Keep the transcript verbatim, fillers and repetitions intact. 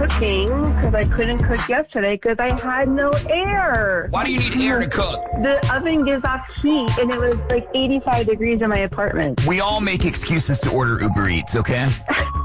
cooking because I couldn't cook yesterday because I had no air. Why do you need air to cook? The oven gives off heat, and it was like eighty-five degrees in my apartment. We all make excuses to order Uber Eats, okay?